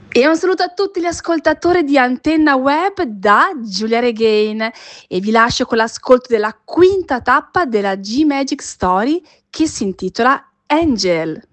E un saluto a tutti gli ascoltatori di Antenna Web da Giulia Regain e vi lascio con l'ascolto della quinta tappa della G Magic Story che si intitola Angel.